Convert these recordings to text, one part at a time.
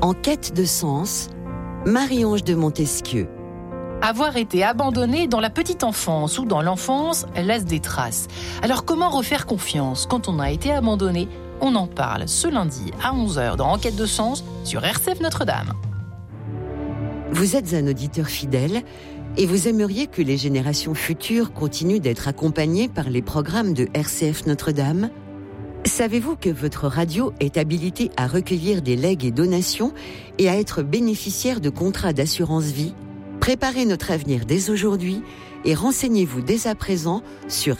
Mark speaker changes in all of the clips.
Speaker 1: En quête de sens, Marie-Ange de Montesquieu.
Speaker 2: Avoir été abandonné dans la petite enfance ou dans l'enfance laisse des traces. Alors comment refaire confiance quand on a été abandonné ? On en parle ce lundi à 11h dans Enquête de sens sur RCF Notre-Dame.
Speaker 1: Vous êtes un auditeur fidèle et vous aimeriez que les générations futures continuent d'être accompagnées par les programmes de RCF Notre-Dame ? Savez-vous que votre radio est habilitée à recueillir des legs et donations et à être bénéficiaire de contrats d'assurance vie ? Préparez notre avenir dès aujourd'hui et renseignez-vous dès à présent sur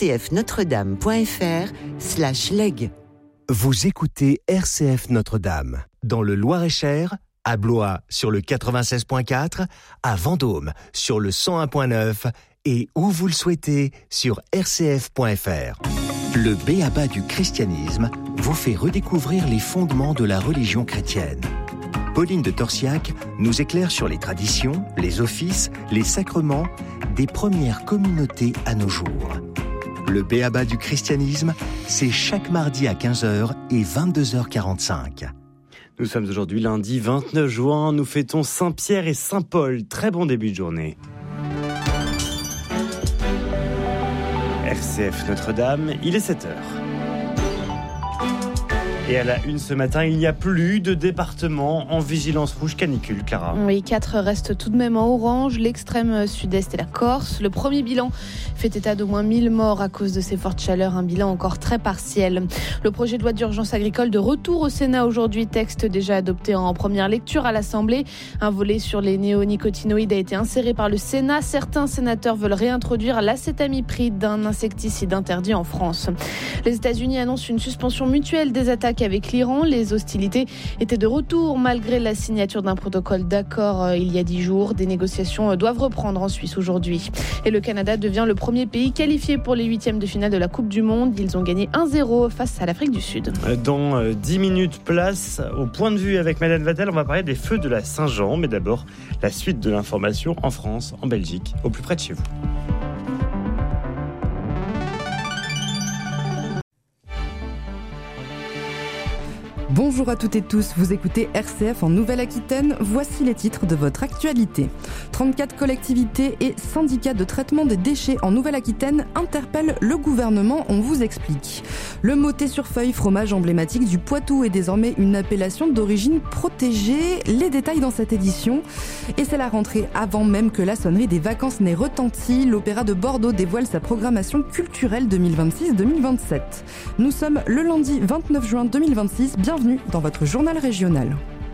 Speaker 1: rcfnotredame.fr/leg.
Speaker 3: Vous écoutez RCF Notre-Dame, dans le Loir-et-Cher, à Blois sur le 96.4, à Vendôme sur le 101.9 et où vous le souhaitez sur rcf.fr. Le b.a.-ba du christianisme vous fait redécouvrir les fondements de la religion chrétienne. Pauline de Torsiac nous éclaire sur les traditions, les offices, les sacrements des premières communautés à nos jours. Le b.a.-ba du christianisme, c'est chaque mardi à 15h et 22h45.
Speaker 4: Nous sommes aujourd'hui lundi 29 juin, nous fêtons Saint-Pierre et Saint-Paul. Très bon début de journée. RCF Notre-Dame, il est 7h. Et à la une ce matin, il n'y a plus de département en vigilance rouge canicule, Clara.
Speaker 5: Oui, 4 restent tout de même en orange, l'extrême sud-est et la Corse. Le premier bilan fait état d'au moins 1000 morts à cause de ces fortes chaleurs, un bilan encore très partiel. Le projet de loi d'urgence agricole de retour au Sénat aujourd'hui, texte déjà adopté en première lecture à l'Assemblée. Un volet sur les néonicotinoïdes a été inséré par le Sénat. Certains sénateurs veulent réintroduire l'acétamipride, un insecticide interdit en France. Les États-Unis annoncent une suspension mutuelle des attaques avec l'Iran. Les hostilités étaient de retour malgré la signature d'un protocole d'accord il y a 10 jours. Des négociations doivent reprendre en Suisse aujourd'hui. Et le Canada devient le premier pays qualifié pour les huitièmes de finale de la Coupe du Monde. Ils ont gagné 1-0 face à l'Afrique du Sud.
Speaker 4: Dans 10 minutes, place au point de vue avec Madeleine Vatel. On va parler des feux de la Saint-Jean. Mais d'abord, la suite de l'information en France, en Belgique, au plus près de chez vous.
Speaker 6: Bonjour à toutes et tous, vous écoutez RCF en Nouvelle-Aquitaine, voici les titres de votre actualité. 34 collectivités et syndicats de traitement des déchets en Nouvelle-Aquitaine interpellent le gouvernement, on vous explique. Le motet sur feuille, fromage emblématique du Poitou, est désormais une appellation d'origine protégée. Les détails dans cette édition. Et c'est la rentrée avant même que la sonnerie des vacances n'ait retenti. L'Opéra de Bordeaux dévoile sa programmation culturelle 2026-2027. Nous sommes le lundi 29 juin 2026, bienvenue dans votre journal régional.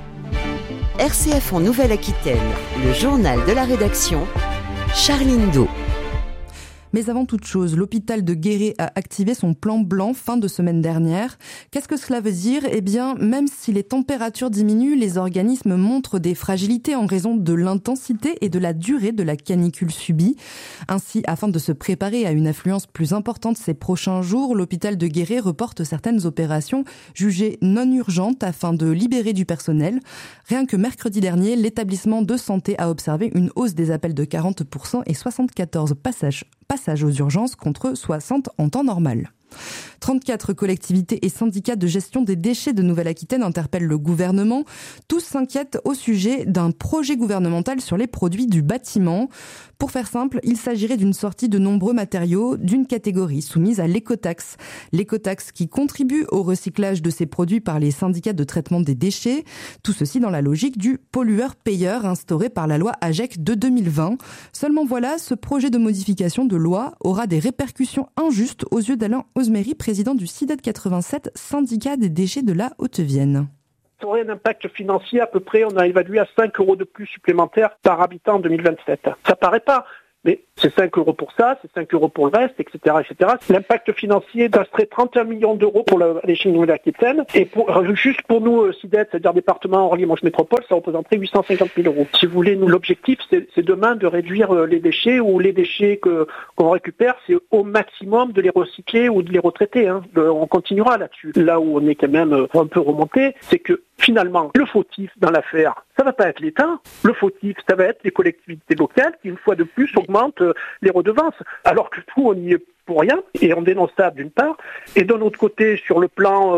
Speaker 1: RCF en Nouvelle-Aquitaine, le journal de la rédaction, Charline Do.
Speaker 6: Mais avant toute chose, l'hôpital de Guéret a activé son plan blanc fin de semaine dernière. Qu'est-ce que cela veut dire ? Eh bien, même si les températures diminuent, les organismes montrent des fragilités en raison de l'intensité et de la durée de la canicule subie. Ainsi, afin de se préparer à une affluence plus importante ces prochains jours, l'hôpital de Guéret reporte certaines opérations jugées non urgentes afin de libérer du personnel. Rien que mercredi dernier, l'établissement de santé a observé une hausse des appels de 40% et 74 passages aux urgences contre 60 en temps normal. 34 collectivités et syndicats de gestion des déchets de Nouvelle-Aquitaine interpellent le gouvernement. Tous s'inquiètent au sujet d'un projet gouvernemental sur les produits du bâtiment. Pour faire simple, il s'agirait d'une sortie de nombreux matériaux d'une catégorie soumise à l'écotaxe. L'écotaxe qui contribue au recyclage de ces produits par les syndicats de traitement des déchets. Tout ceci dans la logique du pollueur-payeur instauré par la loi AGEC de 2020. Seulement voilà, ce projet de modification de loi aura des répercussions injustes aux yeux d'Alain Osmery, président du CIDED 87, syndicat des déchets de la Haute-Vienne.
Speaker 7: Ça aurait un impact financier à peu près, on a évalué à 5 € de plus supplémentaires par habitant en 2027. Ça paraît pas, mais c'est 5 € pour ça, c'est 5 € pour le reste, etc., etc. L'impact financier serait 31 millions d'euros pour l'échelle de Nouvelle-Aquitaine. Et juste pour nous, CIDED, c'est-à-dire département Orly-Manche Métropole, ça représenterait 850 000 €. Si vous voulez, nous, l'objectif, c'est demain de réduire les déchets, ou les déchets qu'on récupère, c'est au maximum de les recycler ou de les retraiter. On continuera là-dessus. Là où on est quand même un peu remonté, c'est que finalement, le fautif dans l'affaire, ça va pas être l'État. Le fautif, ça va être les collectivités locales qui, une fois de plus, augmentent les redevances. Alors que tout, on y est pour rien, et on dénonce ça d'une part. Et d'un autre côté, sur le plan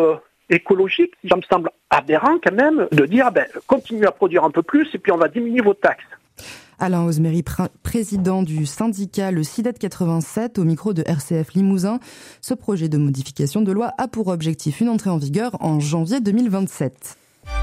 Speaker 7: écologique, ça me semble aberrant quand même de dire continuez à produire un peu plus et puis on va diminuer vos taxes.
Speaker 6: Alain Osmery, président du syndicat Le CIDET 87, au micro de RCF Limousin. Ce projet de modification de loi a pour objectif une entrée en vigueur en janvier 2027.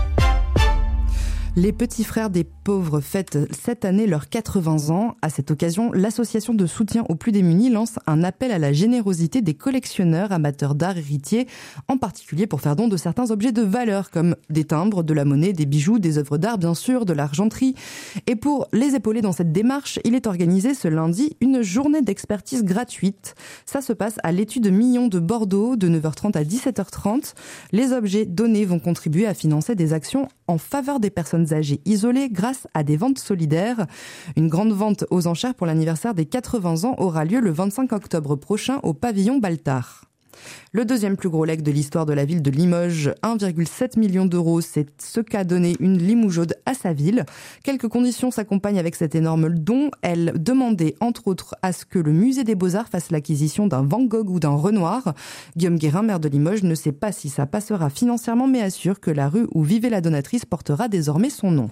Speaker 6: Les petits frères des pauvres fêtent cette année leurs 80 ans. À cette occasion, l'association de soutien aux plus démunis lance un appel à la générosité des collectionneurs, amateurs d'art, héritiers, en particulier pour faire don de certains objets de valeur comme des timbres, de la monnaie, des bijoux, des œuvres d'art bien sûr, de l'argenterie. Et pour les épauler dans cette démarche, il est organisé ce lundi une journée d'expertise gratuite. Ça se passe à l'Étui de Millon de Bordeaux de 9h30 à 17h30. Les objets donnés vont contribuer à financer des actions en faveur des personnes âgées isolées grâce à des ventes solidaires. Une grande vente aux enchères pour l'anniversaire des 80 ans aura lieu le 25 octobre prochain au pavillon Baltard. Le deuxième plus gros legs de l'histoire de la ville de Limoges, 1,7 million d'euros, c'est ce qu'a donné une Limougeaude à sa ville. Quelques conditions s'accompagnent avec cet énorme don. Elle demandait entre autres à ce que le musée des Beaux-Arts fasse l'acquisition d'un Van Gogh ou d'un Renoir. Guillaume Guérin, maire de Limoges, ne sait pas si ça passera financièrement, mais assure que la rue où vivait la donatrice portera désormais son nom.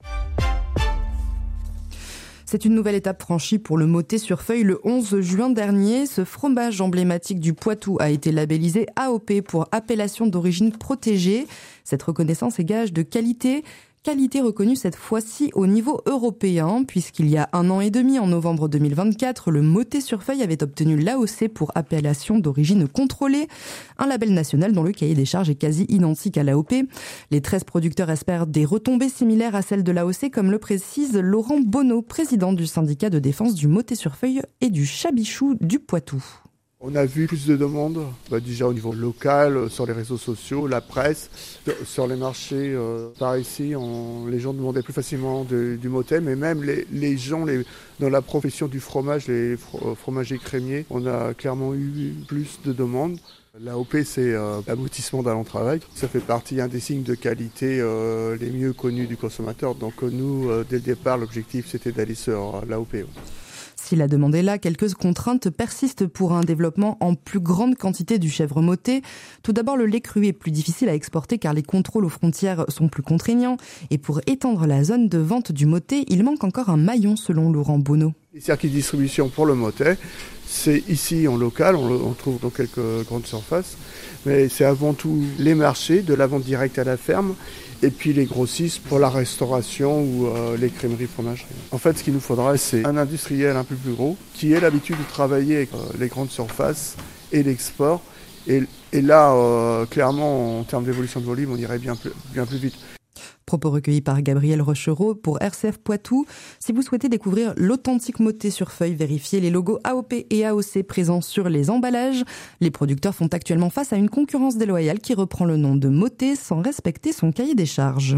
Speaker 6: C'est une nouvelle étape franchie pour le Mottet sur feuille le 11 juin dernier. Ce fromage emblématique du Poitou a été labellisé AOP pour appellation d'origine protégée. Cette reconnaissance est gage de qualité reconnue cette fois-ci au niveau européen, puisqu'il y a 1 an et demi, en novembre 2024, le Mottet sur feuille avait obtenu l'AOC pour appellation d'origine contrôlée, un label national dont le cahier des charges est quasi identique à l'AOP. Les 13 producteurs espèrent des retombées similaires à celles de l'AOC, comme le précise Laurent Bonneau, président du syndicat de défense du Mottet sur feuille et du Chabichou du Poitou.
Speaker 8: On a vu plus de demandes, déjà au niveau local, sur les réseaux sociaux, la presse, sur les marchés. Par ici, les gens demandaient plus facilement du Mottet, mais même les gens dans la profession du fromage, les fromagers crémiers, on a clairement eu plus de demandes. L'AOP, c'est l'aboutissement d'un long travail. Ça fait partie un des signes de qualité les mieux connus du consommateur. Donc nous, dès le départ, l'objectif, c'était d'aller sur l'AOP.
Speaker 6: Si la demande est là, quelques contraintes persistent pour un développement en plus grande quantité du chèvre Mottet. Tout d'abord, le lait cru est plus difficile à exporter car les contrôles aux frontières sont plus contraignants. Et pour étendre la zone de vente du Mottet, il manque encore un maillon selon Laurent Bonneau.
Speaker 8: Les circuits de distribution pour le Mottet, c'est ici en local, on trouve dans quelques grandes surfaces. Mais c'est avant tout les marchés, de la vente directe à la ferme. Et puis les grossistes pour la restauration ou les crèmeries fromageries. En fait, ce qu'il nous faudra, c'est un industriel un peu plus gros qui ait l'habitude de travailler avec les grandes surfaces et l'export. Et là, clairement, en termes d'évolution de volume, on irait bien plus vite.
Speaker 6: Propos recueillis par Gabriel Rochereau pour RCF Poitou. Si vous souhaitez découvrir l'authentique Mottet sur feuille, vérifiez les logos AOP et AOC présents sur les emballages. Les producteurs font actuellement face à une concurrence déloyale qui reprend le nom de Mottet sans respecter son cahier des charges.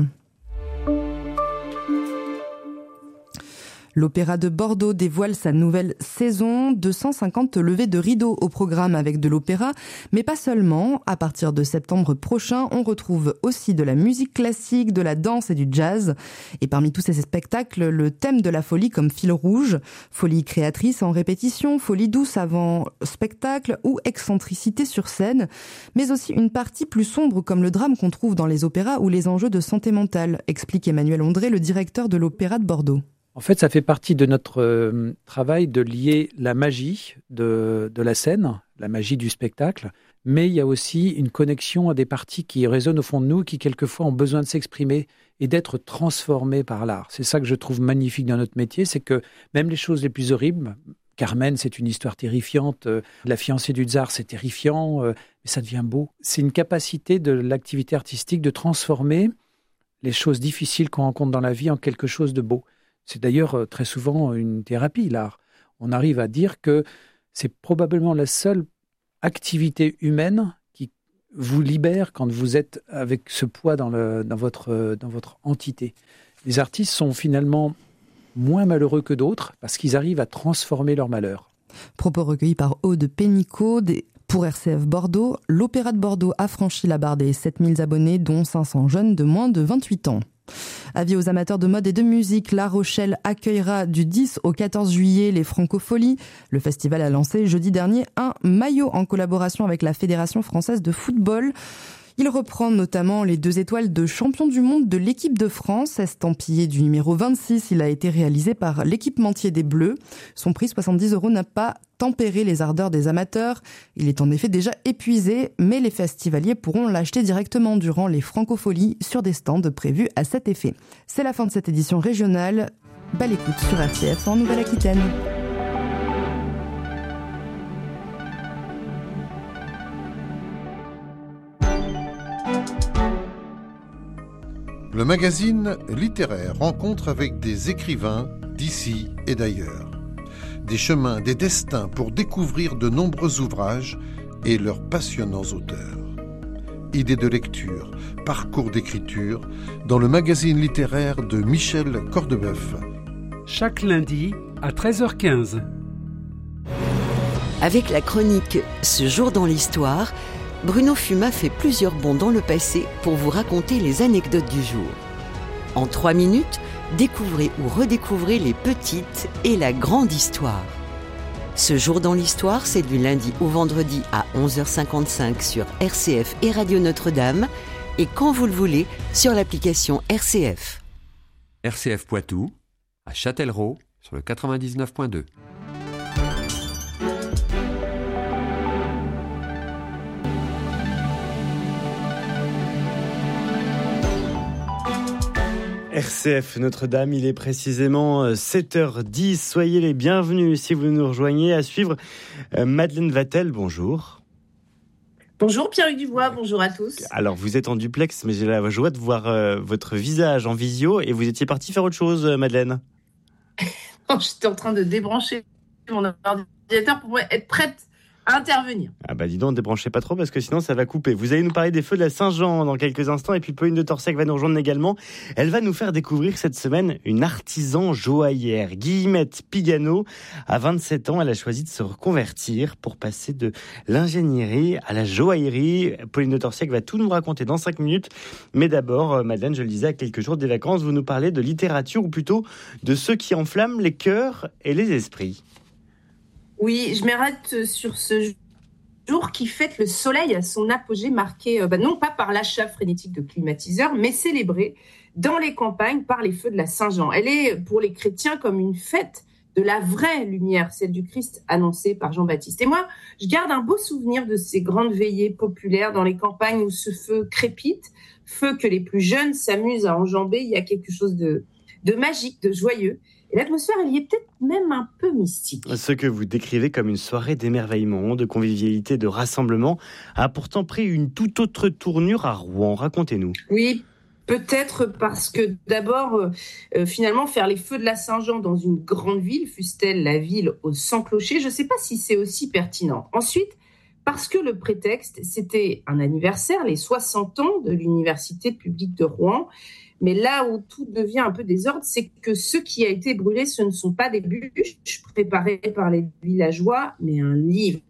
Speaker 6: L'Opéra de Bordeaux dévoile sa nouvelle saison, 250 levées de rideaux au programme avec de l'opéra, mais pas seulement. À partir de septembre prochain, on retrouve aussi de la musique classique, de la danse et du jazz. Et parmi tous ces spectacles, le thème de la folie comme fil rouge, folie créatrice en répétition, folie douce avant spectacle ou excentricité sur scène, mais aussi une partie plus sombre comme le drame qu'on trouve dans les opéras ou les enjeux de santé mentale, explique Emmanuel Ondré, le directeur de l'Opéra de Bordeaux.
Speaker 9: En fait, ça fait partie de notre travail de lier la magie de la scène, la magie du spectacle, mais il y a aussi une connexion à des parties qui résonnent au fond de nous, qui quelquefois ont besoin de s'exprimer et d'être transformées par l'art. C'est ça que je trouve magnifique dans notre métier, c'est que même les choses les plus horribles, Carmen, c'est une histoire terrifiante, La fiancée du tsar, c'est terrifiant, mais ça devient beau. C'est une capacité de l'activité artistique de transformer les choses difficiles qu'on rencontre dans la vie en quelque chose de beau. C'est d'ailleurs très souvent une thérapie, l'art. On arrive à dire que c'est probablement la seule activité humaine qui vous libère quand vous êtes avec ce poids dans votre entité. Les artistes sont finalement moins malheureux que d'autres parce qu'ils arrivent à transformer leur malheur.
Speaker 6: Propos recueillis par Aude Pénicaud. Pour RCF Bordeaux, l'Opéra de Bordeaux a franchi la barre des 7000 abonnés, dont 500 jeunes de moins de 28 ans. Avis aux amateurs de mode et de musique, La Rochelle accueillera du 10 au 14 juillet les Francopholies. Le festival a lancé jeudi dernier un maillot en collaboration avec la Fédération française de football. Il reprend notamment les 2 étoiles de champion du monde de l'équipe de France, estampillé du numéro 26. Il a été réalisé par l'équipementier des Bleus. Son prix, 70 € n'a pas tempéré les ardeurs des amateurs. Il est en effet déjà épuisé, mais les festivaliers pourront l'acheter directement durant les Francopholies sur des stands prévus à cet effet. C'est la fin de cette édition régionale. Belle écoute sur RCF en Nouvelle-Aquitaine.
Speaker 10: Le magazine littéraire rencontre avec des écrivains d'ici et d'ailleurs. Des chemins, des destins pour découvrir de nombreux ouvrages et leurs passionnants auteurs. Idées de lecture, parcours d'écriture, dans le magazine littéraire de Michel Cordebeuf.
Speaker 11: Chaque lundi à 13h15.
Speaker 1: Avec la chronique « Ce jour dans l'histoire », Bruno Fuma fait plusieurs bonds dans le passé pour vous raconter les anecdotes du jour. En 3 minutes, découvrez ou redécouvrez les petites et la grande histoire. Ce jour dans l'histoire, c'est du lundi au vendredi à 11h55 sur RCF et Radio Notre-Dame et quand vous le voulez sur l'application RCF.
Speaker 12: RCF Poitou, à Châtellerault, sur le 99.2.
Speaker 4: RCF Notre-Dame, il est précisément 7h10. Soyez les bienvenus si vous nous rejoignez. À suivre, Madeleine Vatel, bonjour.
Speaker 13: Bonjour Pierre-Hugues Dubois, bonjour à tous.
Speaker 4: Alors vous êtes en duplex, mais j'ai la joie de voir votre visage en visio et vous étiez partie faire autre chose, Madeleine.
Speaker 13: Non, j'étais en train de débrancher mon ordinateur pour être prête à intervenir.
Speaker 4: Ah bah dis donc, ne débranchez pas trop parce que sinon ça va couper. Vous allez nous parler des feux de la Saint-Jean dans quelques instants et puis Pauline de Torsec va nous rejoindre également. Elle va nous faire découvrir cette semaine une artisan joaillère, Guillemette Pigano. À 27 ans, elle a choisi de se reconvertir pour passer de l'ingénierie à la joaillerie. Pauline de Torsec va tout nous raconter dans 5 minutes. Mais d'abord, Madeleine, je le disais, à quelques jours des vacances, vous nous parlez de littérature ou plutôt de ceux qui enflamment les cœurs et les esprits.
Speaker 13: Oui, je m'arrête sur ce jour qui fête le soleil à son apogée, marqué non pas par l'achat frénétique de climatiseurs, mais célébré dans les campagnes par les feux de la Saint-Jean. Elle est pour les chrétiens comme une fête de la vraie lumière, celle du Christ annoncée par Jean-Baptiste. Et moi, je garde un beau souvenir de ces grandes veillées populaires dans les campagnes où ce feu crépite, feu que les plus jeunes s'amusent à enjamber. Il y a quelque chose de magique, de joyeux. Et l'atmosphère, elle y est peut-être même un peu mystique.
Speaker 4: Ce que vous décrivez comme une soirée d'émerveillement, de convivialité, de rassemblement, a pourtant pris une toute autre tournure à Rouen. Racontez-nous.
Speaker 13: Oui, peut-être parce que d'abord, finalement, faire les feux de la Saint-Jean dans une grande ville, fût-elle la ville aux 100 clochers, je ne sais pas si c'est aussi pertinent. Ensuite, parce que le prétexte, c'était un anniversaire, les 60 ans de l'Université publique de Rouen. Mais là où tout devient un peu désordre, c'est que ce qui a été brûlé, ce ne sont pas des bûches préparées par les villageois, mais un livre.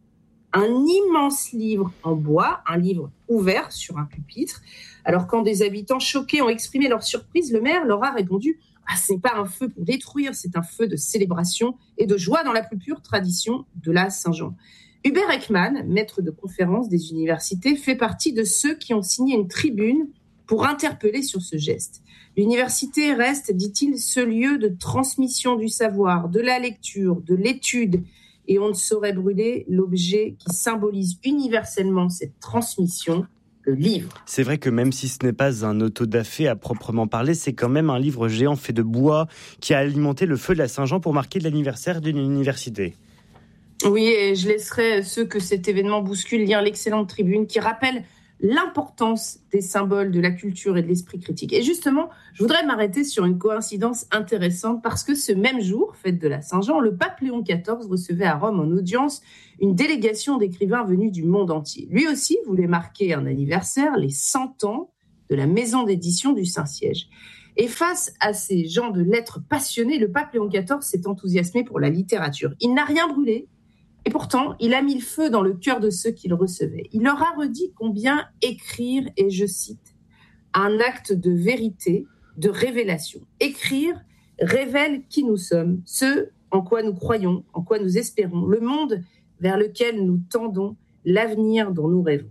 Speaker 13: Un immense livre en bois, un livre ouvert sur un pupitre. Alors quand des habitants choqués ont exprimé leur surprise, le maire leur a répondu « Ah, ce n'est pas un feu pour détruire, c'est un feu de célébration et de joie dans la plus pure tradition de la Saint-Jean ». Hubert Ekman, maître de conférence des universités, fait partie de ceux qui ont signé une tribune pour interpeller sur ce geste. L'université reste, dit-il, ce lieu de transmission du savoir, de la lecture, de l'étude, et on ne saurait brûler l'objet qui symbolise universellement cette transmission, le livre.
Speaker 4: C'est vrai que même si ce n'est pas un autodafé à proprement parler, c'est quand même un livre géant fait de bois qui a alimenté le feu de la Saint-Jean pour marquer l'anniversaire d'une université.
Speaker 13: Oui, et je laisserai ceux que cet événement bouscule lire l'excellente tribune qui rappelle l'importance des symboles de la culture et de l'esprit critique. Et justement, je voudrais m'arrêter sur une coïncidence intéressante parce que ce même jour, fête de la Saint-Jean, le pape Léon XIV recevait à Rome en audience une délégation d'écrivains venus du monde entier. Lui aussi voulait marquer un anniversaire, les 100 ans de la maison d'édition du Saint-Siège. Et face à ces gens de lettres passionnés, le pape Léon XIV s'est enthousiasmé pour la littérature. Il n'a rien brûlé. Et pourtant, il a mis le feu dans le cœur de ceux qui le recevaient. Il leur a redit combien écrire est, je cite, un acte de vérité, de révélation. Écrire révèle qui nous sommes, ce en quoi nous croyons, en quoi nous espérons, le monde vers lequel nous tendons, l'avenir dont nous rêvons.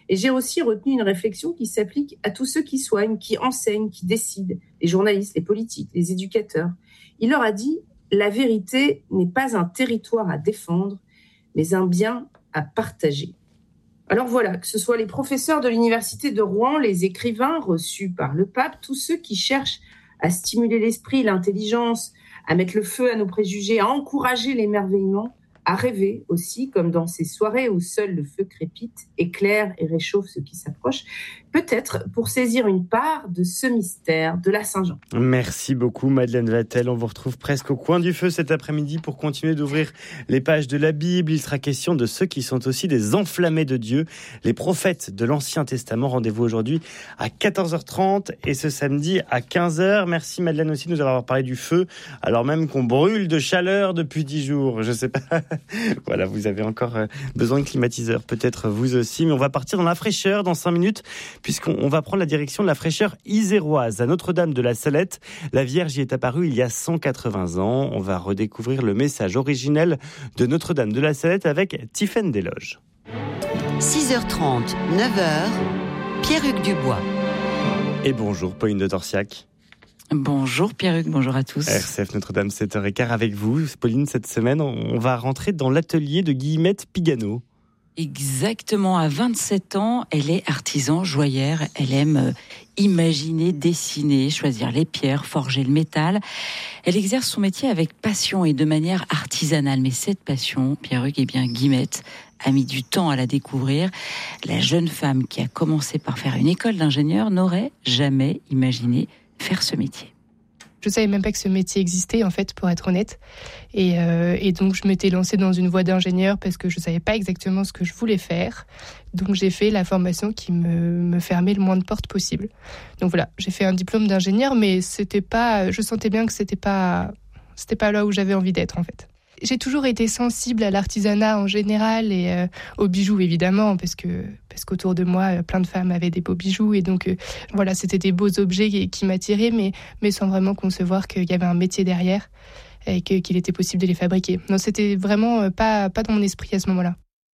Speaker 13: Et j'ai aussi retenu une réflexion qui s'applique à tous ceux qui soignent, qui enseignent, qui décident, les journalistes, les politiques, les éducateurs. Il leur a dit « La vérité n'est pas un territoire à défendre, mais un bien à partager ». Alors voilà, que ce soit les professeurs de l'université de Rouen, les écrivains reçus par le pape, tous ceux qui cherchent à stimuler l'esprit, l'intelligence, à mettre le feu à nos préjugés, à encourager l'émerveillement, à rêver aussi, comme dans ces soirées où seul le feu crépite, éclaire et réchauffe ceux qui s'approchent, peut-être pour saisir une part de ce mystère de la Saint-Jean.
Speaker 4: Merci beaucoup Madeleine Vatel, on vous retrouve presque au coin du feu cet après-midi pour continuer d'ouvrir les pages de la Bible. Il sera question de ceux qui sont aussi des enflammés de Dieu, les prophètes de l'Ancien Testament. Rendez-vous aujourd'hui à 14h30 et ce samedi à 15h. Merci Madeleine aussi de nous avoir parlé du feu, alors même qu'on brûle de chaleur depuis 10 jours. Je sais pas... Voilà, vous avez encore besoin de climatiseur, peut-être vous aussi, mais on va partir dans la fraîcheur dans 5 minutes, puisqu'on va prendre la direction de la fraîcheur iséroise à Notre-Dame de la Salette. La Vierge y est apparue il y a 180 ans. On va redécouvrir le message originel de Notre-Dame de la Salette avec Tiffaine Desloges.
Speaker 1: 6h30, 9h, Pierre-Hugues Dubois.
Speaker 4: Et bonjour Pauline de Torsiac.
Speaker 14: Bonjour Pierre-Hugues, bonjour à tous.
Speaker 4: RCF Notre-Dame, 7h15 avec vous. Pauline, cette semaine, on va rentrer dans l'atelier de Guillemette Pigano.
Speaker 14: Exactement, à 27 ans, elle est artisan joaillère. Elle aime imaginer, dessiner, choisir les pierres, forger le métal. Elle exerce son métier avec passion et de manière artisanale. Mais cette passion, Pierre-Hugues, eh bien Guillemette a mis du temps à la découvrir. La jeune femme qui a commencé par faire une école d'ingénieur n'aurait jamais imaginé faire ce métier.
Speaker 15: Je savais même pas que ce métier existait, en fait, pour être honnête. Et donc, je m'étais lancée dans une voie d'ingénieur parce que je savais pas exactement ce que je voulais faire. Donc, j'ai fait la formation qui me fermait le moins de portes possible. Donc voilà, j'ai fait un diplôme d'ingénieur, mais je sentais bien que c'était pas là où j'avais envie d'être, en fait. J'ai toujours été sensible à l'artisanat en général et aux bijoux évidemment parce qu'autour de moi plein de femmes avaient des beaux bijoux et donc voilà, c'était des beaux objets qui m'attiraient mais sans vraiment concevoir qu'il y avait un métier derrière et qu'il était possible de les fabriquer. Non, c'était vraiment pas dans mon esprit à ce moment-là.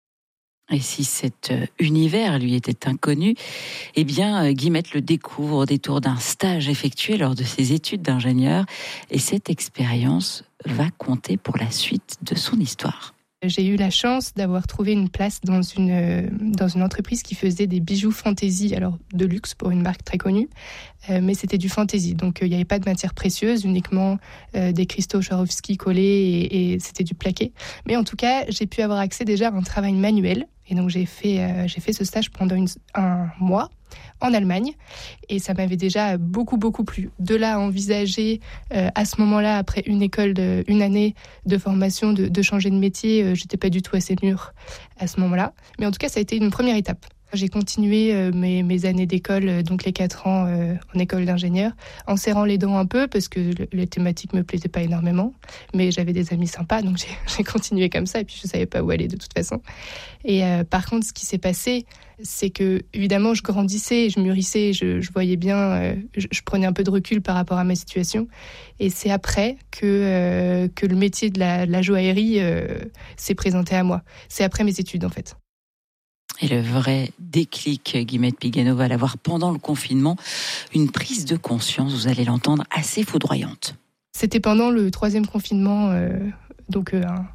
Speaker 14: Et si cet univers lui était inconnu, eh bien Guillemette le découvre au détour d'un stage effectué lors de ses études d'ingénieur et cette expérience va compter pour la suite de son histoire.
Speaker 15: J'ai eu la chance d'avoir trouvé une place dans une entreprise qui faisait des bijoux fantaisie, alors de luxe pour une marque très connue, mais c'était du fantaisie. Donc il n'y avait pas de matière précieuse, uniquement des cristaux Swarovski collés et c'était du plaqué. Mais en tout cas, j'ai pu avoir accès déjà à un travail manuel. Et donc j'ai fait ce stage pendant un mois en Allemagne et ça m'avait déjà beaucoup plu. De là à envisager à ce moment-là, après une année de formation, de changer de métier, j'étais pas du tout assez mûre à ce moment-là. Mais en tout cas, ça a été une première étape. J'ai continué mes années d'école, donc les 4 ans en école d'ingénieur, en serrant les dents un peu parce que les thématiques me plaisaient pas énormément, mais j'avais des amis sympas, donc j'ai continué comme ça et puis je savais pas où aller de toute façon. Et par contre, ce qui s'est passé, c'est que évidemment, je grandissais, je mûrissais, je voyais bien, je prenais un peu de recul par rapport à ma situation. Et c'est après que le métier de la joaillerie s'est présenté à moi. C'est après mes études en fait.
Speaker 14: Et le vrai déclic, Guillemette Pigano va l'avoir pendant le confinement, une prise de conscience, vous allez l'entendre, assez foudroyante.
Speaker 15: C'était pendant le 3e confinement, donc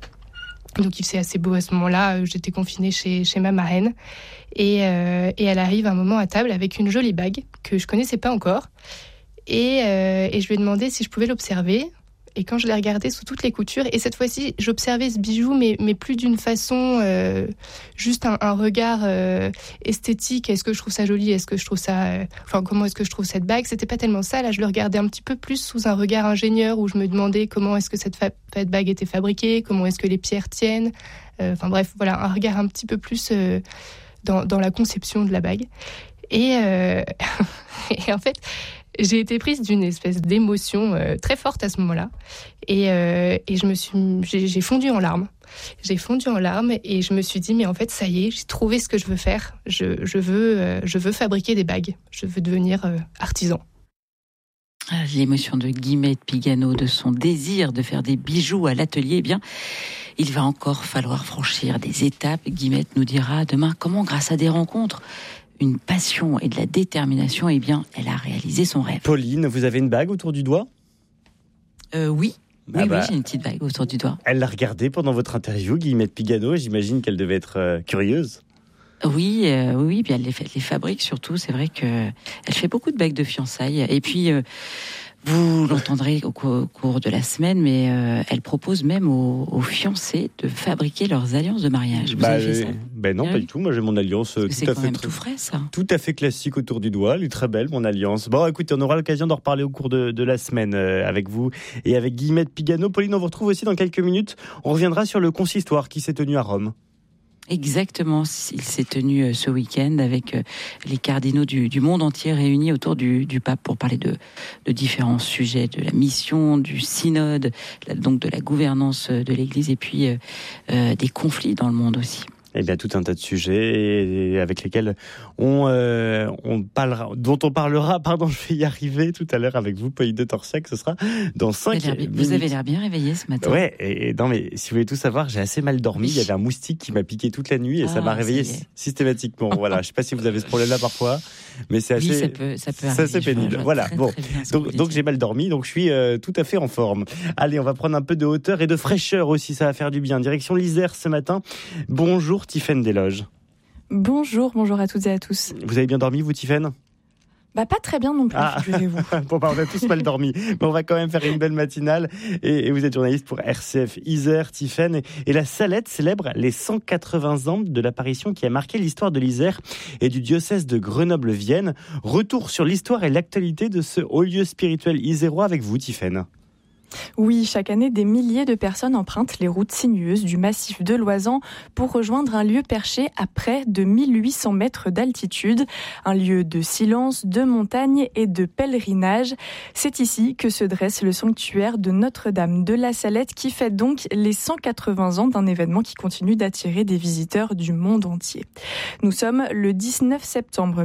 Speaker 15: il faisait assez beau à ce moment-là, j'étais confinée chez ma marraine, et elle arrive un moment à table avec une jolie bague que je connaissais pas encore, et je lui ai demandé si je pouvais l'observer. Et quand je l'ai regardé sous toutes les coutures, et cette fois-ci, j'observais ce bijou, mais plus d'une façon, juste un regard esthétique. Est-ce que je trouve ça joli ? Est-ce que je trouve ça... comment est-ce que je trouve cette bague ? C'était pas tellement ça. Là, je le regardais un petit peu plus sous un regard ingénieur, où je me demandais comment est-ce que cette bague était fabriquée, comment est-ce que les pierres tiennent. Bref, voilà, un regard un petit peu plus dans la conception de la bague. Et en fait... j'ai été prise d'une espèce d'émotion très forte à ce moment-là. Et j'ai fondu en larmes. J'ai fondu en larmes et je me suis dit, mais en fait, ça y est, j'ai trouvé ce que je veux faire. Je veux fabriquer des bagues. Je veux devenir artisan.
Speaker 14: L'émotion de Guillemette Pigano, de son désir de faire des bijoux à l'atelier, eh bien, Il va encore falloir franchir des étapes. Guillemette nous dira demain comment, grâce à des rencontres, une passion et de la détermination, eh bien, elle a réalisé son rêve.
Speaker 4: Pauline, vous avez une bague autour du doigt ?
Speaker 14: Oui. Oui, j'ai une petite bague autour du doigt.
Speaker 4: Elle l'a regardée pendant votre interview, Guillemette Pigano, et j'imagine qu'elle devait être curieuse.
Speaker 14: Oui, puis elle les fabrique surtout. C'est vrai qu'elle fait beaucoup de bagues de fiançailles. Et puis, vous l'entendrez au cours de la semaine, mais elle propose même aux fiancés de fabriquer leurs alliances de mariage. Vous avez fait ça ?
Speaker 4: Non, pas du tout. Moi, j'ai mon alliance
Speaker 14: tout frais, ça.
Speaker 4: Tout à fait classique autour du doigt. Elle est très belle, mon alliance. Bon, écoutez, on aura l'occasion d'en reparler au cours de la semaine avec vous et avec Guillemette Pigano. Pauline, on vous retrouve aussi dans quelques minutes. On reviendra sur le consistoire qui s'est tenu à Rome.
Speaker 14: Exactement, il s'est tenu ce week-end avec les cardinaux du monde entier réunis autour du pape pour parler de différents sujets, de la mission, du synode, donc de la gouvernance de l'Église et puis des conflits dans le monde aussi.
Speaker 4: Eh bien, tout un tas de sujets avec lesquels dont on parlera, je vais y arriver tout à l'heure avec vous, Pauline de Torsiac, ce sera dans 5 minutes.
Speaker 14: Vous avez l'air bien réveillé ce matin.
Speaker 4: Ouais, non, mais si vous voulez tout savoir, j'ai assez mal dormi. Il y avait un moustique qui m'a piqué toute la nuit et ça m'a réveillé systématiquement. Voilà, je ne sais pas si vous avez ce problème-là parfois, mais c'est assez,
Speaker 14: ça peut arriver.
Speaker 4: C'est assez pénible. Voilà, donc j'ai mal dormi, donc je suis tout à fait en forme. Allez, on va prendre un peu de hauteur et de fraîcheur aussi, ça va faire du bien. Direction l'Isère ce matin. Bonjour Tiffaine Desloges.
Speaker 16: Bonjour à toutes et à tous.
Speaker 4: Vous avez bien dormi, vous, Tiffaine ?
Speaker 16: Pas très bien non plus, figurez-vous.
Speaker 4: Bon, on a tous mal dormi, mais on va quand même faire une belle matinale. Et vous êtes journaliste pour RCF Isère, Tiffaine. Et la Salette célèbre les 180 ans de l'apparition qui a marqué l'histoire de l'Isère et du diocèse de Grenoble-Vienne. Retour sur l'histoire et l'actualité de ce haut lieu spirituel isérois avec vous, Tiffaine.
Speaker 16: Oui, chaque année, des milliers de personnes empruntent les routes sinueuses du massif de l'Oisans pour rejoindre un lieu perché à près de 1800 mètres d'altitude. Un lieu de silence, de montagne et de pèlerinage. C'est ici que se dresse le sanctuaire de Notre-Dame de la Salette qui fête donc les 180 ans d'un événement qui continue d'attirer des visiteurs du monde entier. Nous sommes le 19 septembre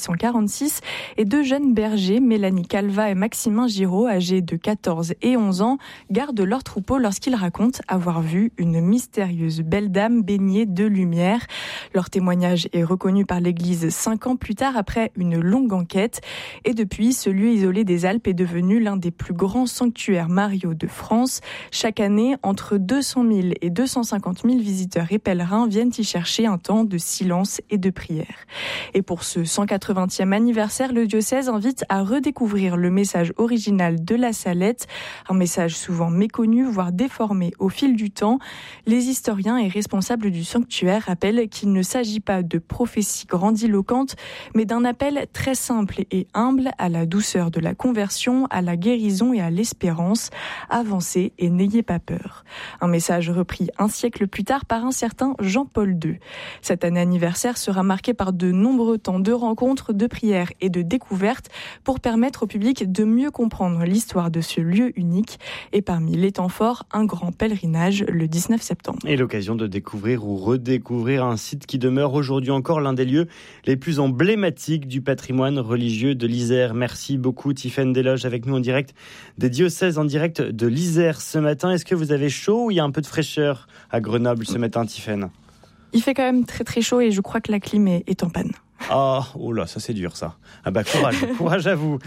Speaker 16: 1846 et deux jeunes bergers, Mélanie Calva et Maximin Giraud, âgés de 14 et 11 ans, gardent leur troupeau lorsqu'ils racontent avoir vu une mystérieuse belle dame baignée de lumière. Leur témoignage est reconnu par l'Église 5 ans plus tard après une longue enquête. Et depuis, ce lieu isolé des Alpes est devenu l'un des plus grands sanctuaires mariaux de France. Chaque année, entre 200 000 et 250 000 visiteurs et pèlerins viennent y chercher un temps de silence et de prière. Et pour ce 180e anniversaire, le diocèse invite à redécouvrir le message original de la Salette, un message souvent méconnu, voire déformé au fil du temps. Les historiens et responsables du sanctuaire rappellent qu'il ne s'agit pas de prophéties grandiloquentes, mais d'un appel très simple et humble à la douceur de la conversion, à la guérison et à l'espérance. Avancez et n'ayez pas peur. Un message repris un siècle plus tard par un certain Jean-Paul II. Cette année anniversaire sera marquée par de nombreux temps de rencontres, de prières et de découvertes pour permettre au public de mieux comprendre l'histoire de ce lieu unique. Et parmi les temps forts, un grand pèlerinage le 19 septembre.
Speaker 4: Et l'occasion de découvrir ou redécouvrir un site qui demeure aujourd'hui encore l'un des lieux les plus emblématiques du patrimoine religieux de l'Isère. Merci beaucoup Tiffaine Desloges avec nous en direct des diocèses, en direct de l'Isère ce matin. Est-ce que vous avez chaud ou il y a un peu de fraîcheur à Grenoble ce matin, Tiffaine ?
Speaker 16: Il fait quand même très très chaud et je crois que la clim est en panne.
Speaker 4: Oh là, ça c'est dur ça. Ah bah courage à vous.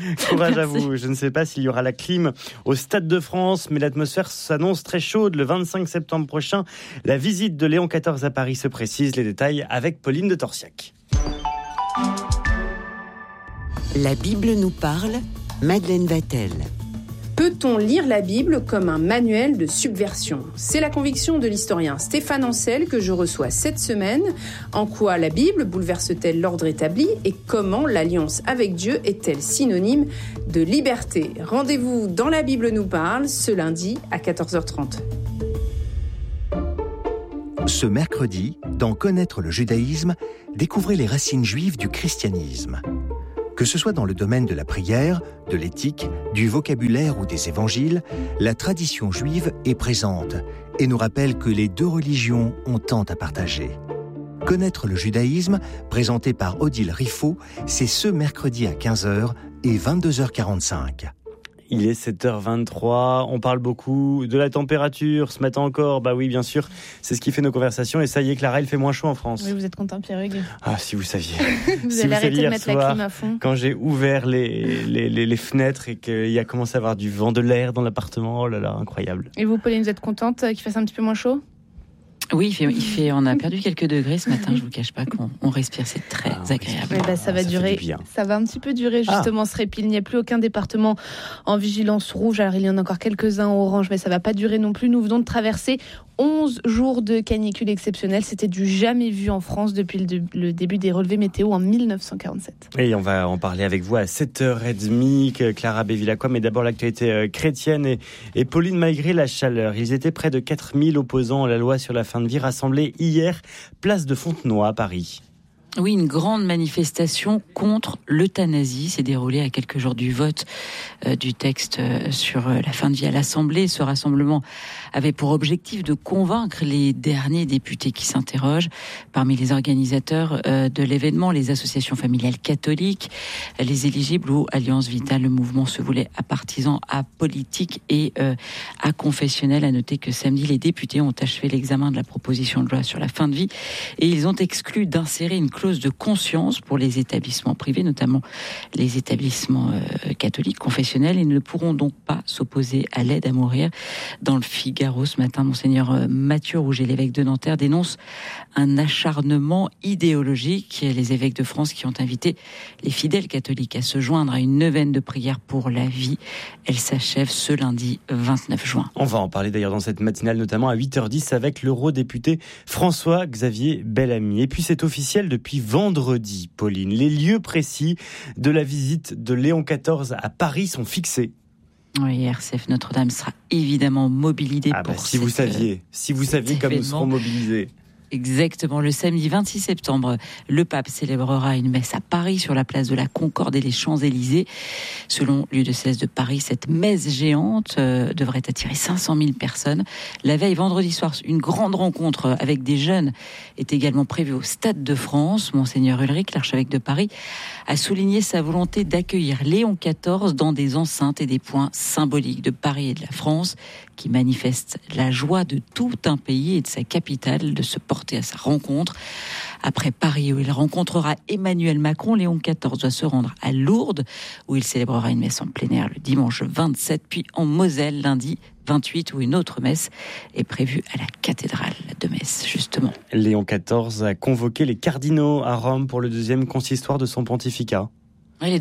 Speaker 4: Je ne sais pas s'il y aura la clim au Stade de France, mais l'atmosphère s'annonce très chaude le 25 septembre prochain. La visite de Léon XIV à Paris se précise. Les détails avec Pauline de Torsiac.
Speaker 1: La Bible nous parle, Madeleine Vatel.
Speaker 17: Peut-on lire la Bible comme un manuel de subversion ? C'est la conviction de l'historien Stéphane Ancel que je reçois cette semaine. En quoi la Bible bouleverse-t-elle l'ordre établi et comment l'alliance avec Dieu est-elle synonyme de liberté ? Rendez-vous dans La Bible nous parle ce lundi à 14h30.
Speaker 3: Ce mercredi, dans Connaître le judaïsme, découvrez les racines juives du christianisme. Que ce soit dans le domaine de la prière, de l'éthique, du vocabulaire ou des évangiles, la tradition juive est présente et nous rappelle que les deux religions ont tant à partager. Connaître le judaïsme, présenté par Odile Riffaut, c'est ce mercredi à 15h et 22h45.
Speaker 4: Il est 7h23, on parle beaucoup de la température, ce matin encore, bah oui bien sûr, c'est ce qui fait nos conversations et ça y est Clara, il fait moins chaud en France.
Speaker 5: Oui, vous êtes content Pierre-Hugues?
Speaker 4: Ah si vous saviez.
Speaker 5: Vous allez arrêter de mettre la clim à fond.
Speaker 4: Quand j'ai ouvert les fenêtres et qu'il y a commencé à avoir du vent, de l'air dans l'appartement, oh là là, incroyable.
Speaker 5: Et vous Pauline, vous êtes contente qu'il fasse un petit peu moins chaud?
Speaker 14: Oui, on a perdu quelques degrés ce matin, je vous cache pas qu'on respire, c'est très agréable.
Speaker 5: Ça va durer, ça va un petit peu durer justement ce répit. Il n'y a plus aucun département en vigilance rouge, alors il y en a encore quelques-uns en orange, mais ça va pas durer non plus. Nous venons de traverser 11 jours de canicule exceptionnelle, c'était du jamais vu en France depuis le début des relevés météo en 1947.
Speaker 4: Et on va en parler avec vous à 7h30, Clara Bévilacqua, mais d'abord l'actualité chrétienne et Pauline, malgré la chaleur, ils étaient près de 4000 opposants à la loi sur la fin de vie rassemblés hier, place de Fontenoy à Paris.
Speaker 14: Oui, une grande manifestation contre l'euthanasie s'est déroulée à quelques jours du vote du texte sur la fin de vie à l'Assemblée. Ce rassemblement avait pour objectif de convaincre les derniers députés qui s'interrogent. Parmi les organisateurs de l'événement, les associations familiales catholiques, les éligibles ou Alliance Vitale. Le mouvement se voulait apartisan, apolitique et aconfessionnel. À noter que samedi, les députés ont achevé l'examen de la proposition de loi sur la fin de vie et ils ont exclu d'insérer une clause de conscience pour les établissements privés, notamment les établissements catholiques, confessionnels, et ne pourront donc pas s'opposer à l'aide à mourir. Dans le Figaro ce matin, Monseigneur Mathieu Rouget, l'évêque de Nanterre, dénonce un acharnement idéologique. Les évêques de France qui ont invité les fidèles catholiques à se joindre à une neuvaine de prière pour la vie. Elle s'achève ce lundi 29 juin.
Speaker 4: On va en parler d'ailleurs dans cette matinale, notamment à 8h10 avec l'eurodéputé François-Xavier Bellamy. Et puis c'est officiel depuis vendredi, Pauline. Les lieux précis de la visite de Léon XIV à Paris sont fixés.
Speaker 14: Oui, RCF Notre-Dame sera évidemment mobilisée pour
Speaker 4: si vous saviez comme nous serons mobilisés.
Speaker 14: Exactement. Le samedi 26 septembre, le pape célébrera une messe à Paris sur la place de la Concorde et les Champs-Élysées. Selon l'Udiocèse de Paris, cette messe géante devrait attirer 500 000 personnes. La veille, vendredi soir, une grande rencontre avec des jeunes est également prévue au Stade de France. Monseigneur Ulrich, l'archevêque de Paris, a souligné sa volonté d'accueillir Léon XIV dans des enceintes et des points symboliques de Paris et de la France qui manifestent la joie de tout un pays et de sa capitale de se porter à sa rencontre. Après Paris, où il rencontrera Emmanuel Macron, Léon XIV doit se rendre à Lourdes, où il célébrera une messe en plein air le dimanche 27, puis en Moselle lundi 28, où une autre messe est prévue à la cathédrale de Metz, justement.
Speaker 4: Léon XIV a convoqué les cardinaux à Rome pour le deuxième consistoire de son pontificat.
Speaker 14: Les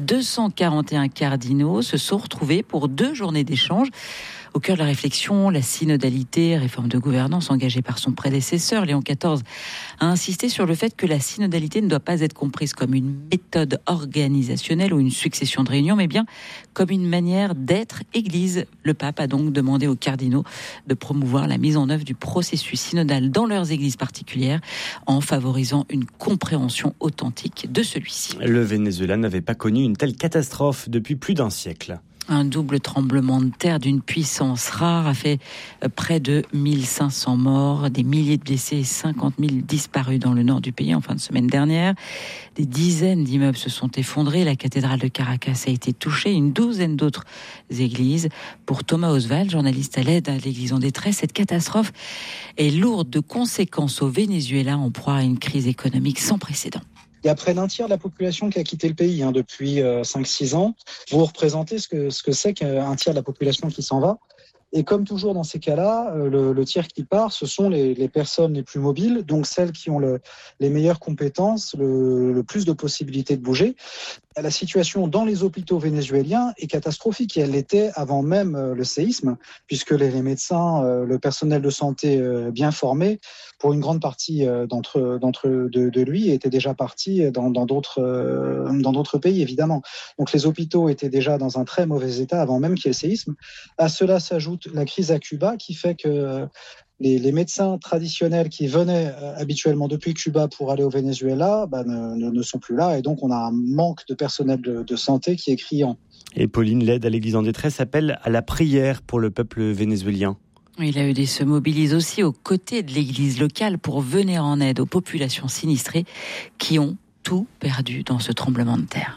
Speaker 14: 241 cardinaux se sont retrouvés pour 2 journées d'échange. Au cœur de la réflexion, la synodalité, réforme de gouvernance engagée par son prédécesseur, Léon XIV, a insisté sur le fait que la synodalité ne doit pas être comprise comme une méthode organisationnelle ou une succession de réunions, mais bien comme une manière d'être Église. Le pape a donc demandé aux cardinaux de promouvoir la mise en œuvre du processus synodal dans leurs églises particulières en favorisant une compréhension authentique de celui-ci.
Speaker 4: Le Venezuela n'avait pas connu une telle catastrophe depuis plus d'un siècle.
Speaker 14: Un double tremblement de terre d'une puissance rare a fait près de 1500 morts, des milliers de blessés et 50 000 disparus dans le nord du pays en fin de semaine dernière. Des dizaines d'immeubles se sont effondrés. La cathédrale de Caracas a été touchée, une douzaine d'autres églises. Pour Thomas Oswald, journaliste à l'aide à l'église en détresse, cette catastrophe est lourde de conséquences au Venezuela en proie à une crise économique sans précédent.
Speaker 18: Il y a près d'un tiers de la population qui a quitté le pays depuis 5-6 ans. Vous représentez ce que c'est qu'un tiers de la population qui s'en va. Et comme toujours dans ces cas-là, le tiers qui part, ce sont les personnes les plus mobiles, donc celles qui ont les meilleures compétences, le plus de possibilités de bouger. La situation dans les hôpitaux vénézuéliens est catastrophique et elle l'était avant même le séisme, puisque les médecins, le personnel de santé bien formé, pour une grande partie de lui, étaient déjà partis dans d'autres pays, évidemment. Donc les hôpitaux étaient déjà dans un très mauvais état avant même qu'il y ait le séisme. À cela s'ajoute la crise à Cuba qui fait que les médecins traditionnels qui venaient habituellement depuis Cuba pour aller au Venezuela ne sont plus là et donc on a un manque de personnel de santé qui est criant.
Speaker 4: Et Pauline, l'aide à l'Église en détresse appelle à la prière pour le peuple vénézuélien.
Speaker 14: L'AED se mobilise aussi aux côtés de l'Église locale pour venir en aide aux populations sinistrées qui ont tout perdu dans ce tremblement de terre.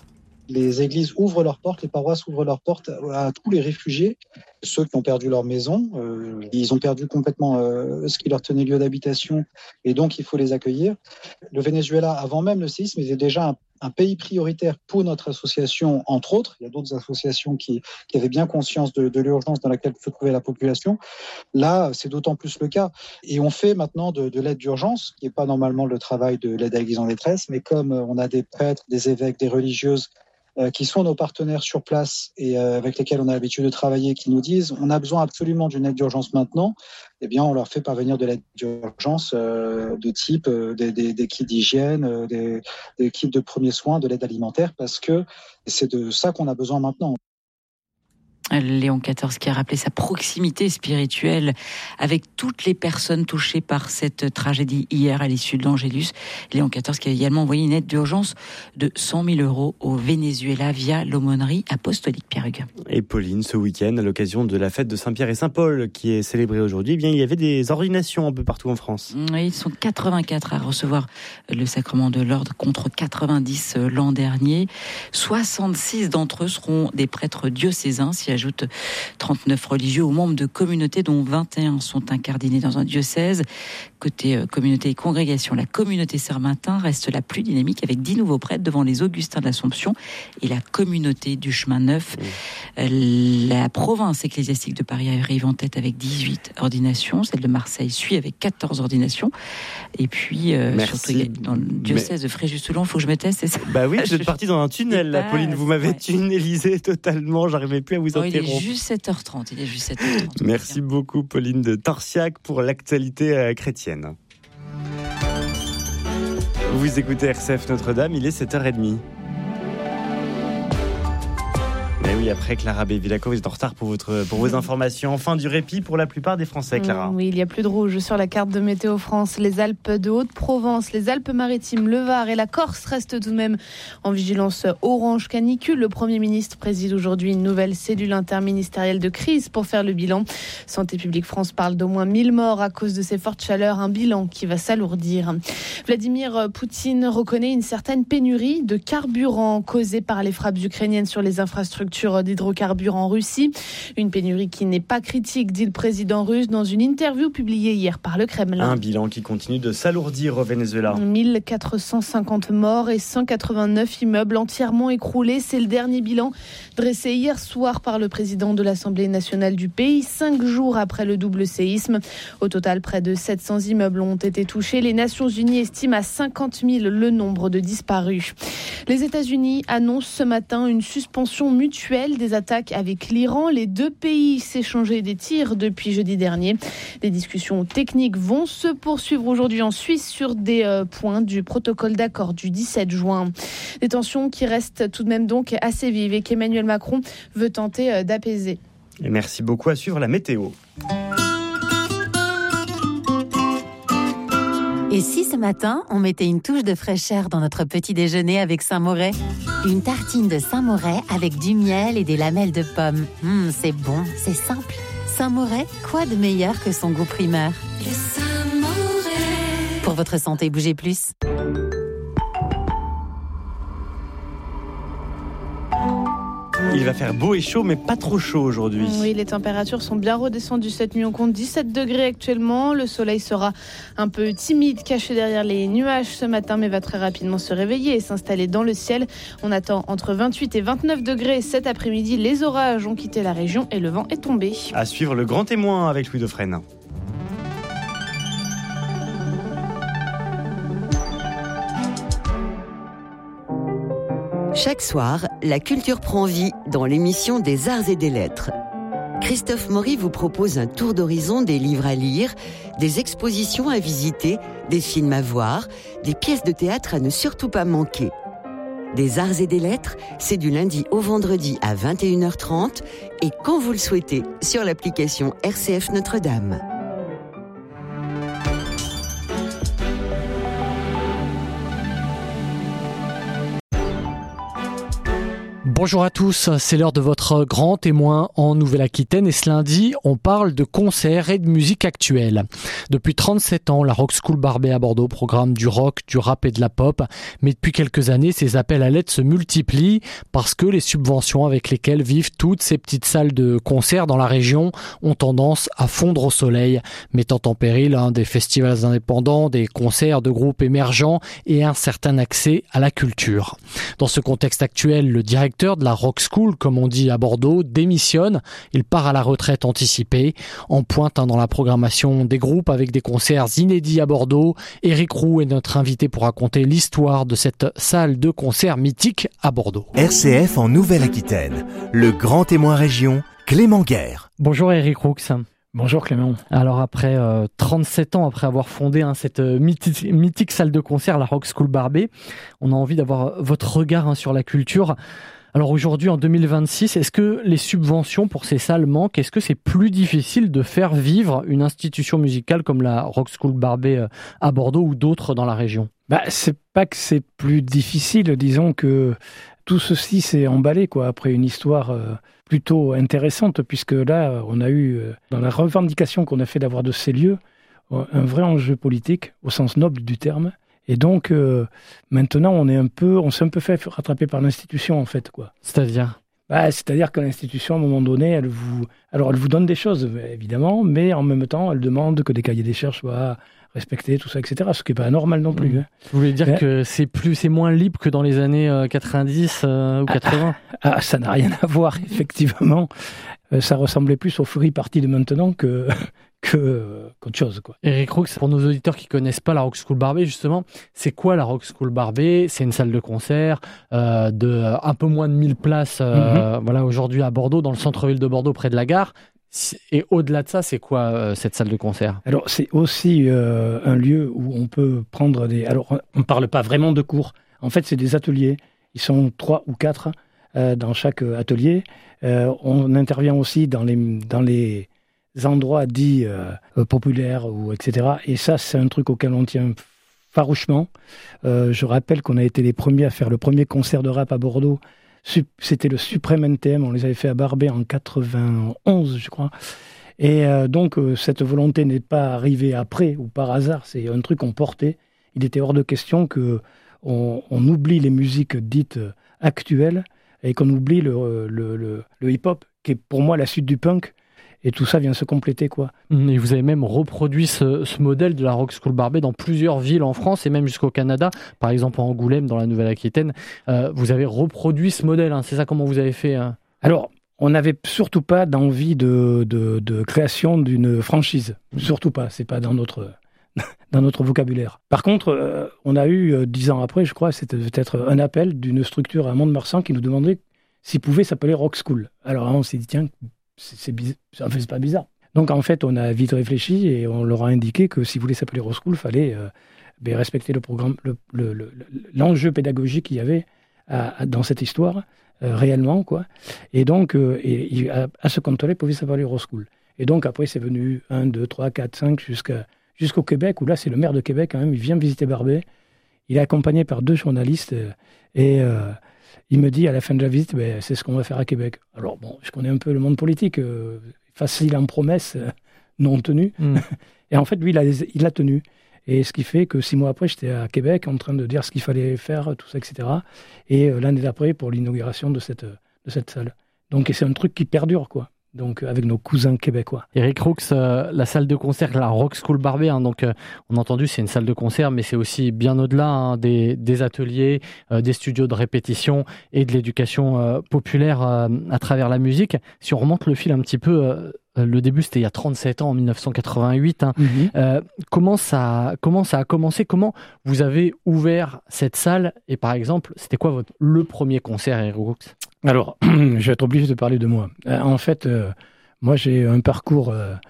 Speaker 18: les églises ouvrent leurs portes, les paroisses ouvrent leurs portes à tous les réfugiés, ceux qui ont perdu leur maison. Ils ont perdu complètement ce qui leur tenait lieu d'habitation et donc il faut les accueillir. Le Venezuela, avant même le séisme, était déjà un pays prioritaire pour notre association, entre autres. Il y a d'autres associations qui avaient bien conscience de l'urgence dans laquelle se trouvait la population. Là, c'est d'autant plus le cas. Et on fait maintenant de l'aide d'urgence, qui n'est pas normalement le travail de l'aide à l'Église en détresse, mais comme on a des prêtres, des évêques, des religieuses qui sont nos partenaires sur place et avec lesquels on a l'habitude de travailler, qui nous disent on a besoin absolument d'une aide d'urgence maintenant, eh bien on leur fait parvenir de l'aide d'urgence de type des kits d'hygiène, des kits de premiers soins, de l'aide alimentaire, parce que c'est de ça qu'on a besoin maintenant.
Speaker 14: Léon XIV qui a rappelé sa proximité spirituelle avec toutes les personnes touchées par cette tragédie hier à l'issue de l'Angélus. Léon XIV qui a également envoyé une aide d'urgence de 100 000 € au Venezuela via l'aumônerie apostolique. Pierre Hugues.
Speaker 4: Et Pauline, ce week-end, à l'occasion de la fête de Saint-Pierre et Saint-Paul qui est célébrée aujourd'hui, eh bien, il y avait des ordinations un peu partout en France.
Speaker 14: Ils sont 84 à recevoir le sacrement de l'ordre contre 90 l'an dernier. 66 d'entre eux seront des prêtres diocésains, s'y ajoute 39 religieux ou membres de communautés dont 21 sont incardinés dans un diocèse. Côté communauté et congrégation, la communauté Serpentin reste la plus dynamique avec 10 nouveaux prêtres devant les Augustins de l'Assomption et la communauté du Chemin Neuf. La province ecclésiastique de Paris arrive en tête avec 18 ordinations. Celle de Marseille suit avec 14 ordinations. Et puis, surtout dans le diocèse de Fréjus-Toulon, il faut que je me teste, c'est ça?
Speaker 4: Bah oui, vous êtes partie dans un tunnel, là, Pauline. Vous m'avez tunnelisé totalement. J'arrivais plus à vous interrompre.
Speaker 14: Il est juste 7h30.
Speaker 4: Merci beaucoup, Pauline de Torsiac, pour l'actualité chrétienne. Vous écoutez RCF Notre-Dame, il est 7h30. Mais oui, après Clara Bévilacqua, vous êtes en retard pour vos informations. Fin du répit pour la plupart des Français, Clara.
Speaker 5: Oui, il n'y a plus de rouge sur la carte de Météo France. Les Alpes de Haute-Provence, les Alpes-Maritimes, le Var et la Corse restent tout de même en vigilance orange canicule. Le Premier ministre préside aujourd'hui une nouvelle cellule interministérielle de crise pour faire le bilan. Santé publique France parle d'au moins 1000 morts à cause de ces fortes chaleurs, un bilan qui va s'alourdir. Vladimir Poutine reconnaît une certaine pénurie de carburant causée par les frappes ukrainiennes sur les infrastructures d'hydrocarbures en Russie. Une pénurie qui n'est pas critique, dit le président russe dans une interview publiée hier par le Kremlin.
Speaker 4: Un bilan qui continue de s'alourdir au Venezuela.
Speaker 5: 1450 morts et 189 immeubles entièrement écroulés. C'est le dernier bilan dressé hier soir par le président de l'Assemblée nationale du pays, 5 jours après le double séisme. Au total, près de 700 immeubles ont été touchés. Les Nations Unies estiment à 50 000 le nombre de disparus. Les États-Unis annoncent ce matin une suspension mutuelle des attaques avec l'Iran. Les deux pays s'échangeaient des tirs depuis jeudi dernier. Des discussions techniques vont se poursuivre aujourd'hui en Suisse sur des points du protocole d'accord du 17 juin. Des tensions qui restent tout de même donc assez vives et qu'Emmanuel Macron veut tenter d'apaiser.
Speaker 4: Et merci beaucoup. À suivre la météo.
Speaker 19: Et si ce matin, on mettait une touche de fraîcheur dans notre petit déjeuner avec Saint-Moret? Une tartine de Saint-Moret avec du miel et des lamelles de pommes. C'est bon, c'est simple. Saint-Moret, quoi de meilleur que son goût primeur? Le Saint-Moret. Pour votre santé, bougez plus.
Speaker 4: Il va faire beau et chaud, mais pas trop chaud aujourd'hui.
Speaker 5: Oui, les températures sont bien redescendues cette nuit. On compte 17 degrés actuellement. Le soleil sera un peu timide, caché derrière les nuages ce matin, mais va très rapidement se réveiller et s'installer dans le ciel. On attend entre 28 et 29 degrés cet après-midi. Les orages ont quitté la région et le vent est tombé.
Speaker 4: À suivre le grand témoin avec Louis Dauphren.
Speaker 1: Chaque soir, la culture prend vie dans l'émission des Arts et des Lettres. Christophe Maury vous propose un tour d'horizon des livres à lire, des expositions à visiter, des films à voir, des pièces de théâtre à ne surtout pas manquer. Des Arts et des Lettres, c'est du lundi au vendredi à 21h30 et quand vous le souhaitez sur l'application RCF Notre-Dame.
Speaker 20: Bonjour à tous, c'est l'heure de votre grand témoin en Nouvelle-Aquitaine et ce lundi, on parle de concerts et de musique actuelle. Depuis 37 ans, la Rock School Barbet à Bordeaux programme du rock, du rap et de la pop, mais depuis quelques années, ces appels à l'aide se multiplient parce que les subventions avec lesquelles vivent toutes ces petites salles de concerts dans la région ont tendance à fondre au soleil, mettant en péril des festivals indépendants, des concerts de groupes émergents et un certain accès à la culture. Dans ce contexte actuel, le directeur de la Rock School, comme on dit à Bordeaux, démissionne. Il part à la retraite anticipée. En pointe dans la programmation des groupes avec des concerts inédits à Bordeaux. Éric Roux est notre invité pour raconter l'histoire de cette salle de concert mythique à Bordeaux.
Speaker 3: RCF en Nouvelle-Aquitaine, le grand témoin région, Clément Guerre.
Speaker 20: Bonjour Éric Roux.
Speaker 21: Bonjour Clément.
Speaker 20: Alors après 37 ans après avoir fondé cette mythique salle de concert, la Rock School Barbet, on a envie d'avoir votre regard sur la culture. Alors aujourd'hui, en 2026, est-ce que les subventions pour ces salles manquent ? Est-ce que c'est plus difficile de faire vivre une institution musicale comme la Rock School Barbet à Bordeaux ou d'autres dans la région ?
Speaker 21: C'est pas que c'est plus difficile, disons que tout ceci s'est emballé après une histoire plutôt intéressante, puisque là, on a eu, dans la revendication qu'on a fait d'avoir de ces lieux, un vrai enjeu politique, au sens noble du terme. Et donc, maintenant, on s'est un peu fait rattraper par l'institution, en fait,
Speaker 20: C'est-à-dire ?
Speaker 21: C'est-à-dire que l'institution, à un moment donné, elle vous donne des choses, évidemment, mais en même temps, elle demande que des cahiers des charges soient respectés, tout ça, etc., ce qui n'est pas normal non plus.
Speaker 20: Vous voulez dire que c'est moins libre que dans les années 90 ou 80 ?
Speaker 21: Ça n'a rien à voir, effectivement. Ça ressemblait plus au free party de maintenant qu'autre chose.
Speaker 20: Éric Roux, pour nos auditeurs qui ne connaissent pas la Rock School Barbet, justement, c'est quoi la Rock School Barbet ? C'est une salle de concert de un peu moins de 1000 places aujourd'hui à Bordeaux, dans le centre-ville de Bordeaux, près de la gare. Et au-delà de ça, c'est quoi cette salle de concert ?
Speaker 21: Alors, c'est aussi un lieu où on peut prendre des... Alors, on ne parle pas vraiment de cours. En fait, c'est des ateliers. Ils sont 3 ou 4 dans chaque atelier. On intervient aussi dans les endroits dits populaires, etc. Et ça, c'est un truc auquel on tient farouchement. Je rappelle qu'on a été les premiers à faire le premier concert de rap à Bordeaux. C'était le Suprême NTM, on les avait fait à Barbet en 91, je crois. Et donc, cette volonté n'est pas arrivée après ou par hasard, c'est un truc qu'on portait. Il était hors de question qu'on oublie les musiques dites actuelles et qu'on oublie le hip-hop, qui est pour moi la suite du punk. Et tout ça vient se compléter,
Speaker 20: Et vous avez même reproduit ce modèle de la Rock School Barbet dans plusieurs villes en France et même jusqu'au Canada. Par exemple, en Angoulême, dans la Nouvelle-Aquitaine. Vous avez reproduit ce modèle, c'est ça comment vous avez fait
Speaker 21: Alors, on n'avait surtout pas d'envie de création d'une franchise. Surtout pas, c'est pas dans notre vocabulaire. Par contre, on a eu, 10 ans après, je crois, c'était peut-être un appel d'une structure à Mont-de-Marsan qui nous demandait s'il pouvait s'appeler Rock School. Alors là, on s'est dit, tiens, c'est pas bizarre. Donc en fait, on a vite réfléchi et on leur a indiqué que si vous voulez s'appeler Rock School, il fallait respecter le programme, l'enjeu pédagogique qu'il y avait dans cette histoire, réellement, Et donc, à ce compte-là, il pouvait s'appeler Rock School. Et donc après, c'est venu 1, 2, 3, 4, 5, jusqu'au Québec, où là, c'est le maire de Québec, quand même, il vient visiter Barbet. Il est accompagné par 2 journalistes et... il me dit à la fin de la visite, c'est ce qu'on va faire à Québec. Alors bon, je connais un peu le monde politique, facile en promesses non tenues. Et en fait, lui, il l'a tenu. Et ce qui fait que 6 mois après, j'étais à Québec en train de dire ce qu'il fallait faire, tout ça, etc. Et l'année d'après, pour l'inauguration de cette salle. Donc c'est un truc qui perdure, Donc avec nos cousins québécois.
Speaker 20: Éric Roux, la salle de concert, la Rock School Barbet, donc on a entendu, c'est une salle de concert, mais c'est aussi bien au-delà des ateliers, des studios de répétition et de l'éducation populaire à travers la musique. Si on remonte le fil un petit peu, le début c'était il y a 37 ans, en 1988. Comment ça a commencé ? Comment vous avez ouvert cette salle ? Et par exemple, c'était quoi le premier concert, Éric Roux ?
Speaker 21: Alors, je vais être obligé de parler de moi. En fait, moi j'ai un parcours,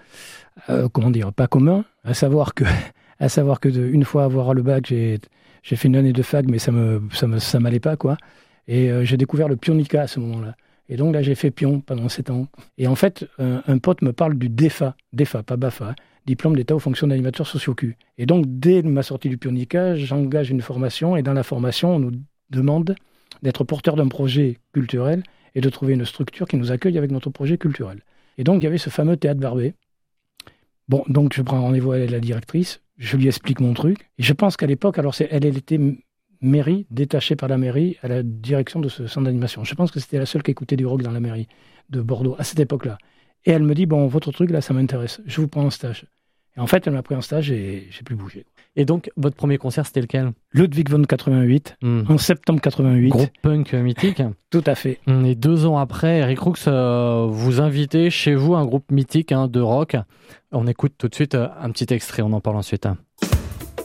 Speaker 21: pas commun, à savoir que une fois avoir le bac, j'ai fait une année de fac, mais ça m'allait pas, Et j'ai découvert le pionica à ce moment-là. Et donc là, j'ai fait pion pendant 7 ans. Et en fait, un pote me parle du DEFA, pas BAFA, diplôme d'État aux fonctions d'animateur socio-cu. Et donc, dès ma sortie du pionica, j'engage une formation, et dans la formation, on nous demande d'être porteur d'un projet culturel et de trouver une structure qui nous accueille avec notre projet culturel. Et donc, il y avait ce fameux théâtre Barbet. Bon, donc je prends rendez-vous avec la directrice, je lui explique mon truc. Et je pense qu'à l'époque, alors elle était mairie, détachée par la mairie à la direction de ce centre d'animation. Je pense que c'était la seule qui écoutait du rock dans la mairie de Bordeaux à cette époque-là. Et elle me dit, bon, votre truc là, ça m'intéresse, je vous prends en stage. Et en fait, elle m'a pris en stage et j'ai plus bougé.
Speaker 20: Et donc, votre premier concert, c'était lequel ?
Speaker 21: Ludwig von 88, en septembre 88.
Speaker 20: Groupe punk mythique.
Speaker 21: Tout à fait.
Speaker 20: Et 2 ans après, Eric Roux vous invitait chez vous un groupe mythique de rock. On écoute tout de suite un petit extrait, on en parle ensuite.